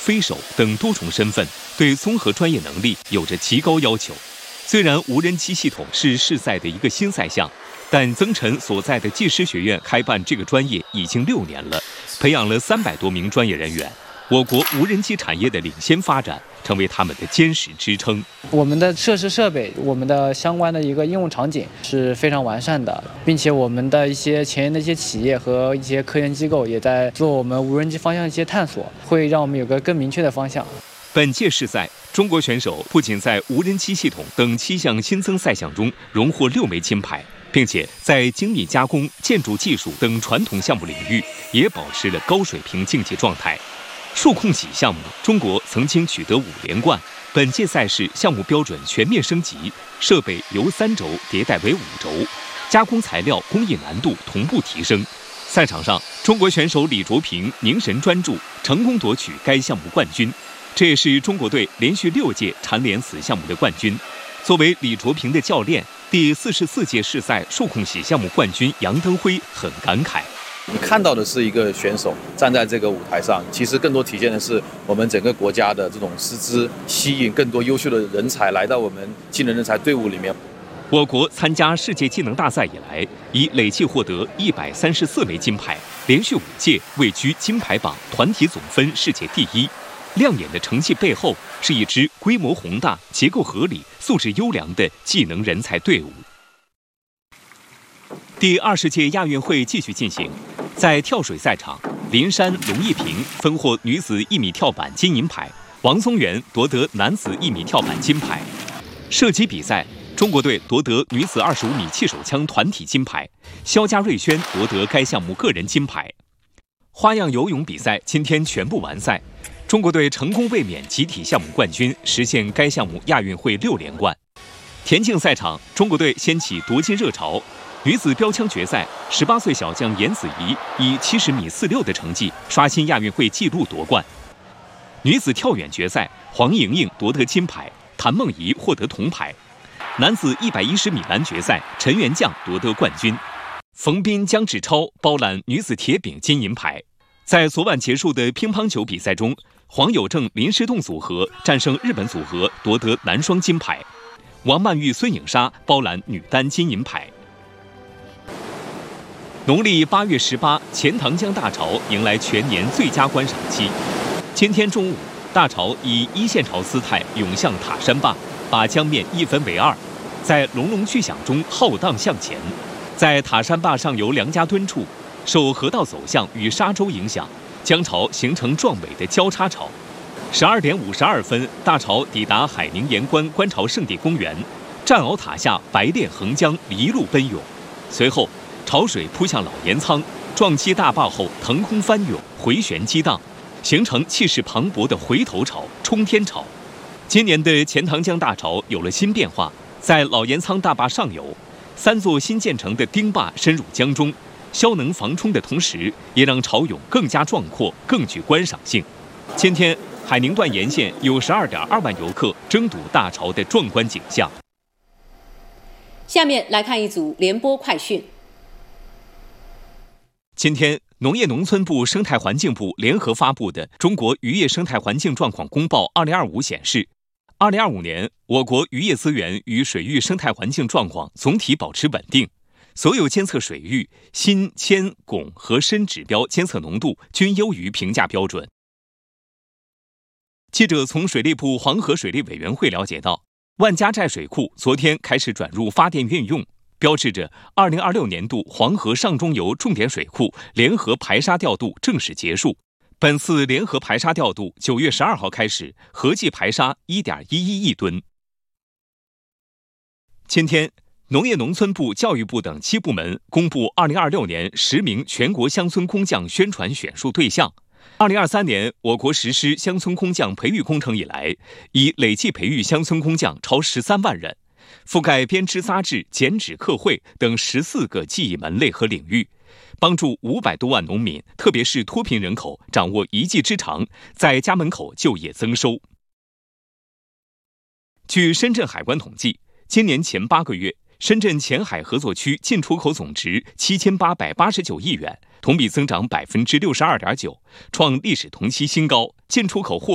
飞手等多重身份，对综合专业能力有着极高要求。虽然无人机系统是试赛的一个新赛项，但曾晨所在的技师学院开办这个专业已经6年了，培养了300多名专业人员。我国无人机产业的领先发展，成为他们的坚实支撑。 我们的设施设备，我们的相关的一个应用场景是非常完善的，并且我们的一些前沿的一些企业和一些科研机构也在做我们无人机方向的一些探索，会让我们有个更明确的方向。 本届试赛，中国选手不仅在无人机系统等7项新增赛项中荣获6枚金牌，并且在精密加工、建筑技术等传统项目领域也保持了高水平竞技状态。数控系项目，中国曾经取得5连冠。本届赛事项目标准全面升级，设备由3轴迭代为5轴，加工材料工艺难度同步提升。赛场上，中国选手李卓平凝神专注，成功夺取该项目冠军。这也是中国队连续6届蝉联此项目的冠军。作为李卓平的教练，第44届世赛数控系项目冠军杨登辉很感慨。 你看到的是一个选手站在这个舞台上，其实更多体现的是我们整个国家的这种师资，吸引更多优秀的人才来到我们技能人才队伍里面。 我国参加世界技能大赛以来，已累计获得134枚金牌，连续5届位居金牌榜团体总分世界第1。亮眼的成绩背后，是一支规模宏大、结构合理、素质优良的技能人才队伍。第20届亚运会继续进行，在跳水赛场，林珊、龙一平分获女子1米跳板金银牌，王宗源夺得男子1米跳板金牌。射击比赛，中国队夺得女子25米气手枪团体金牌，肖家瑞轩夺得该项目个人金牌。花样游泳比赛今天全部完赛，中国队成功卫冕集体项目冠军，实现该项目亚运会6连冠。田径赛场，中国队掀起夺金热潮。女子标枪决赛，18岁小将严子怡以70米46的成绩刷新亚运会纪录夺冠。女子跳远决赛，黄莹莹夺得金牌，谭梦怡获得铜牌。男子110米栏决赛，陈元将夺得冠军。冯彬、姜志超包揽女子铁饼金银牌。在昨晚结束的乒乓球比赛中，黄有正、林诗栋组合战胜日本组合，夺得男双金牌。王曼玉、孙颖莎包揽女单金银牌。农历8月18，钱塘江大潮迎来全年最佳观赏期。今天中午，大潮以一线潮姿态涌向塔山坝，把江面一分为2，在隆隆巨响中浩荡向前。在塔山坝上游梁家墩处，受河道走向与沙洲影响，江潮形成壮美的交叉潮。12点52分，大潮抵达海宁盐关观潮圣地公园，战鳌塔下白练横江一路奔涌，随后潮水扑向老盐仓，撞击大坝后腾空翻涌，回旋激荡，形成气势磅礴的回头潮、冲天潮。今年的钱塘江大潮有了新变化，在老盐仓大坝上游，3座新建成的丁坝深入江中，消能防冲的同时，也让潮涌更加壮阔，更具观赏性。今天，海宁段沿线有12.2万游客争睹大潮的壮观景象。 下面来看一组联播快讯。 今天，农业农村部、生态环境部联合发布的《中国渔业生态环境状况公报2025》显示，2025年我国渔业资源与水域生态环境状况总体保持稳定，所有监测水域锌、铅、汞和砷指标监测浓度均优于评价标准。记者从水利部黄河水利委员会了解到，万家寨水库昨天开始转入发电运用，标志着2026年度黄河上中游重点水库联合排沙调度正式结束。本次联合排沙调度9月12号开始，合计排沙1.11亿吨。今天，农业农村部、教育部等7部门公布2026年10名全国乡村工匠宣传选树对象。2023年，我国实施乡村工匠培育工程以来，已累计培育乡村工匠超13万人，覆盖编织扎制、剪纸刻绘等14个技艺门类和领域，帮助500多万农民，特别是脱贫人口掌握一技之长，在家门口就业增收。据深圳海关统计，今年前8个月，深圳前海合作区进出口总值7889亿元，同比增长62.9%，创历史同期新高，进出口货